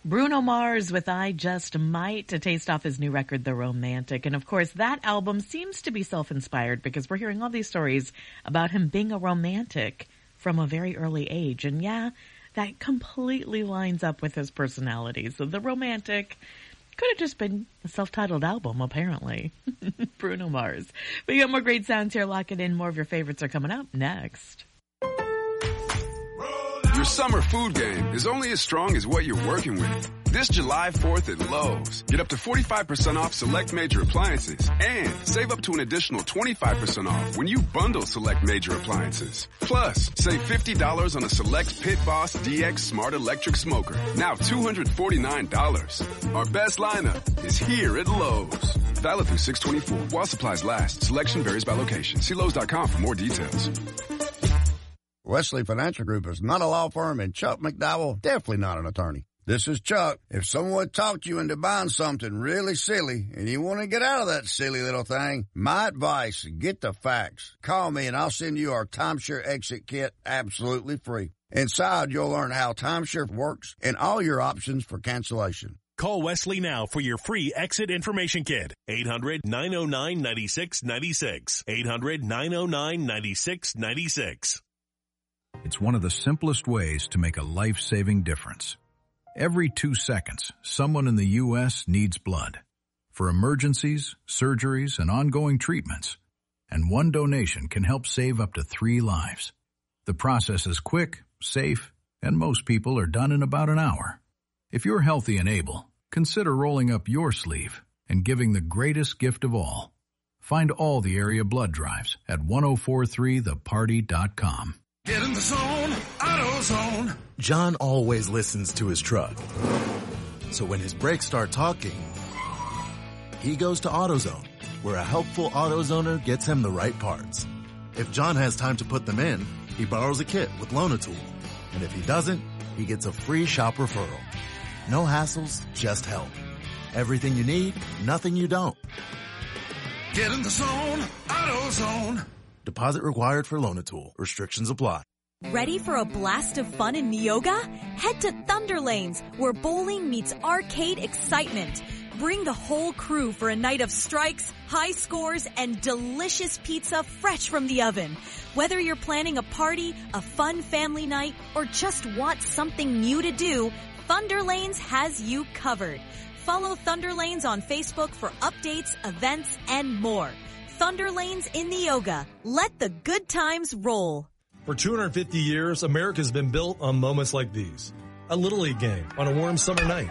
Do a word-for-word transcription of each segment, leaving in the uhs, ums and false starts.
Bruno Mars with I Just Might to taste off his new record, The Romantic. And of course, that album seems to be self-inspired because we're hearing all these stories about him being a romantic from a very early age. And yeah, that completely lines up with his personality. So The Romantic could have just been a self-titled album, apparently. Bruno Mars. We got more great sounds here. Lock it in. More of your favorites are coming up next. Your summer food game is only as strong as what you're working with. This July fourth at Lowe's, get up to forty-five percent off select major appliances and save up to an additional twenty-five percent off when you bundle select major appliances. Plus, save fifty dollars on a select Pit Boss D X Smart Electric Smoker, now two hundred forty-nine dollars. Our best lineup is here at Lowe's. Valid through six twenty-four. While supplies last, selection varies by location. See Lowe's dot com for more details. Wesley Financial Group is not a law firm, and Chuck McDowell definitely not an attorney. This is Chuck. If someone talked you into buying something really silly and you want to get out of that silly little thing, my advice, get the facts. Call me and I'll send you our timeshare exit kit absolutely free. Inside, you'll learn how timeshare works and all your options for cancellation. Call Wesley now for your free exit information kit. eight hundred, nine oh nine, nine six nine six. eight hundred, nine oh nine, nine six nine six. It's one of the simplest ways to make a life-saving difference. Every two seconds, someone in the U S needs blood for emergencies, surgeries, and ongoing treatments. And one donation can help save up to three lives. The process is quick, safe, and most people are done in about an hour. If you're healthy and able, consider rolling up your sleeve and giving the greatest gift of all. Find all the area blood drives at ten forty-three the party dot com. Get in the zone, AutoZone. John always listens to his truck. So when his brakes start talking, he goes to AutoZone, where a helpful AutoZoner gets him the right parts. If John has time to put them in, he borrows a kit with Loan-A-Tool. And if he doesn't, he gets a free shop referral. No hassles, just help. Everything you need, nothing you don't. Get in the zone, AutoZone. Deposit required for Loan-A-Tool. Restrictions apply. Ready for a blast of fun in Neoga? Head to Thunder Lanes, where bowling meets arcade excitement. Bring the whole crew for a night of strikes, high scores, and delicious pizza fresh from the oven. Whether you're planning a party, a fun family night, or just want something new to do, Thunder Lanes has you covered. Follow Thunder Lanes on Facebook for updates, events, and more. Thunder Lanes in Neoga. Let the good times roll. For two hundred fifty years, America's been built on moments like these. A Little League game on a warm summer night.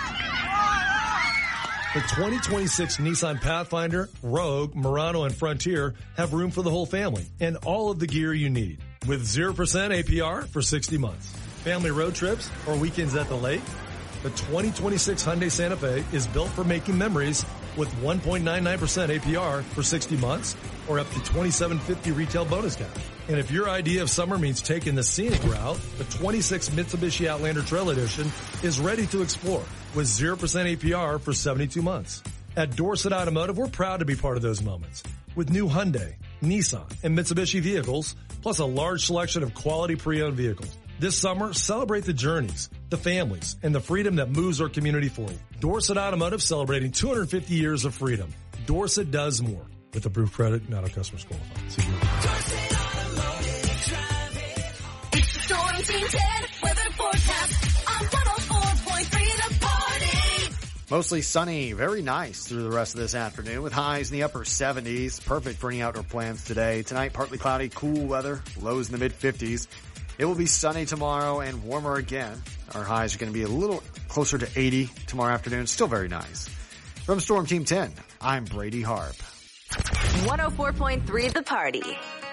The twenty twenty-six Nissan Pathfinder, Rogue, Murano, and Frontier have room for the whole family and all of the gear you need. With zero percent A P R for sixty months. Family road trips or weekends at the lake. The twenty twenty-six Hyundai Santa Fe is built for making memories with one point nine nine percent A P R for sixty months or up to twenty-seven fifty retail bonus cash. And if your idea of summer means taking the scenic route, the twenty-six Mitsubishi Outlander Trail Edition is ready to explore with zero percent A P R for seventy-two months. At Dorset Automotive, we're proud to be part of those moments with new Hyundai, Nissan, and Mitsubishi vehicles, plus a large selection of quality pre-owned vehicles. This summer, celebrate the journeys, the families, and the freedom that moves our community forward. Dorset Automotive celebrating two hundred fifty years of freedom. Dorset does more. With approved credit, not a customer's qualified. See you. Dorset Automotive Traffic. It's the Storm Team ten weather forecast on one oh four point three The Party. Mostly sunny, very nice through the rest of this afternoon with highs in the upper seventies. Perfect for any outdoor plans today. Tonight, partly cloudy, cool weather, lows in the mid fifties. It will be sunny tomorrow and warmer again. Our highs are going to be a little closer to eighty tomorrow afternoon. Still very nice. From Storm Team ten, I'm Brady Harp. one oh four point three The Party.